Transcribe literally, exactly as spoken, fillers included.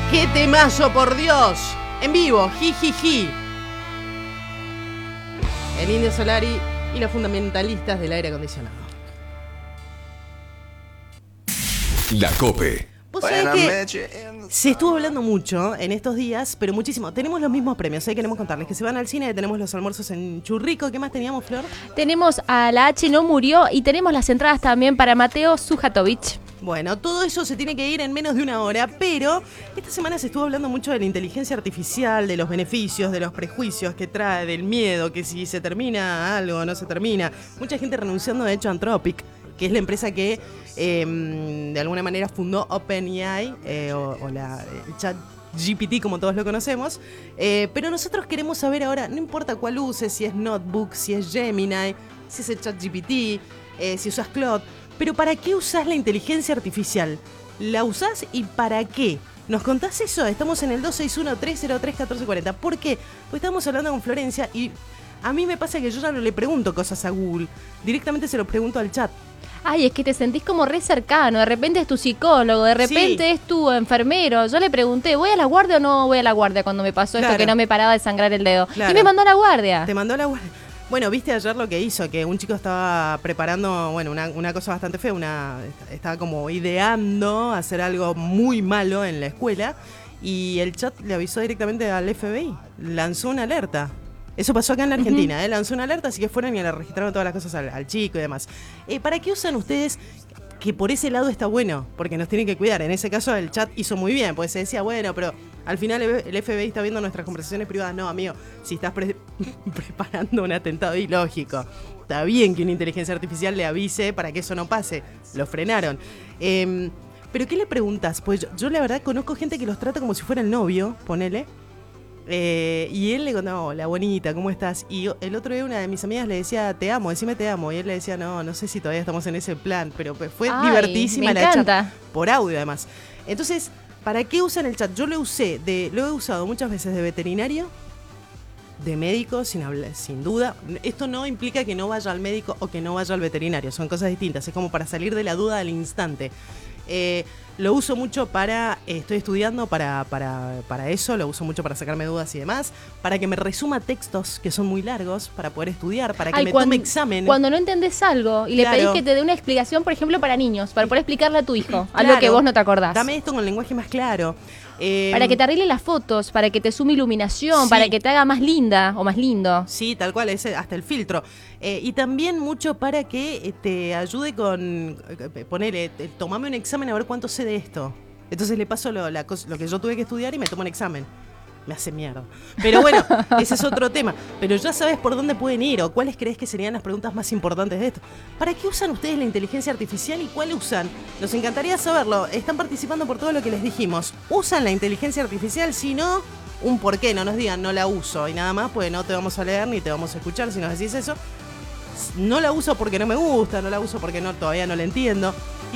¡Qué temazo, por Dios! En vivo, jijiji. El Indio Solari y los fundamentalistas del aire acondicionado. La COPE. Vos sabés que se estuvo hablando mucho en estos días, pero muchísimo. Tenemos los mismos premios, ¿eh? Queremos contarles que se van al cine, tenemos los almuerzos en Churrico. ¿Qué más teníamos, Flor? Tenemos a La H no murió y tenemos las entradas también para Mateo Sujatovic. Bueno, todo eso se tiene que ir en menos de una hora, pero esta semana se estuvo hablando mucho de la inteligencia artificial, de los beneficios, de los prejuicios que trae, del miedo, que si se termina algo o no se termina. Mucha gente renunciando, de hecho, a Anthropic, que es la empresa que eh, de alguna manera fundó OpenAI, eh, o, o la, el chat G P T como todos lo conocemos, eh, pero nosotros queremos saber ahora, no importa cuál uses, si es Notebook, si es Gemini, si es el chat G P T, eh, si usas Claude, pero ¿para qué usás la inteligencia artificial? ¿La usás y para qué? ¿Nos contás eso? Estamos en el dos seis uno, tres cero tres, uno cuatro cuatro cero. ¿Por qué? Pues estamos hablando con Florencia y a mí me pasa que yo ya no le pregunto cosas a Google, directamente se lo pregunto al chat. Ay, es que te sentís como re cercano, de repente es tu psicólogo, de repente sí. Es tu enfermero. Yo le pregunté, ¿voy a la guardia o no voy a la guardia cuando me pasó claro. esto que no me paraba de sangrar el dedo? Claro. Y me mandó a la guardia. Te mandó a la guardia. Bueno, viste ayer lo que hizo, que un chico estaba preparando, bueno, una, una cosa bastante fea, una estaba como ideando hacer algo muy malo en la escuela y el chat le avisó directamente al F B I, lanzó una alerta. Eso pasó acá en la Argentina, uh-huh. ¿eh? Lanzó una alerta, así que fueron y le registraron todas las cosas al, al chico y demás. Eh, ¿Para qué usan ustedes? Que por ese lado está bueno, porque nos tienen que cuidar. En ese caso el chat hizo muy bien, porque se decía, bueno, pero al final el F B I está viendo nuestras conversaciones privadas. No, amigo, si estás pre- preparando un atentado ilógico, está bien que una inteligencia artificial le avise para que eso no pase. Lo frenaron. Eh, ¿Pero qué le preguntas? Pues yo, yo la verdad conozco gente que los trata como si fuera el novio, ponele. Eh, y él le contaba, hola, bonita, ¿cómo estás? Y yo, el otro día una de mis amigas le decía, te amo, decime te amo. Y él le decía, no, no sé si todavía estamos en ese plan, pero fue Ay, divertidísima la charla. Por audio, además. Entonces, ¿para qué usan el chat? Yo lo usé, de, lo he usado muchas veces de veterinario, de médico, sin, hablar, sin duda. Esto no implica que no vaya al médico o que no vaya al veterinario, son cosas distintas. Es como para salir de la duda al instante. Eh, lo uso mucho para, eh, estoy estudiando para, para, para eso, lo uso mucho para sacarme dudas y demás, para que me resuma textos que son muy largos, para poder estudiar, para que Ay, me cuando, tome examen. Cuando no entendés algo y claro. le pedís que te dé una explicación, por ejemplo, para niños, para poder explicarle a tu hijo, claro. algo que vos no te acordás. Dame esto con lenguaje más claro. Eh, para que te arregle las fotos, para que te sume iluminación, sí. para que te haga más linda o más lindo. Sí, tal cual, ese, hasta el filtro. Eh, y también mucho para que te ayude con, ponele, tomame un examen a ver cuánto sé de esto. Entonces le paso lo, la, lo que yo tuve que estudiar y me tomo un examen. Me hace mierda. Pero bueno, ese es otro tema. Pero ya sabes por dónde pueden ir o cuáles crees que serían las preguntas más importantes de esto. ¿Para qué usan ustedes la inteligencia artificial y cuál usan? Nos encantaría saberlo. Están participando por todo lo que les dijimos. ¿Usan la inteligencia artificial? Si no, un por qué. No nos digan no la uso y nada más, pues no te vamos a leer ni te vamos a escuchar si nos decís eso. No la uso porque no me gusta, no la uso porque no, todavía no la entiendo.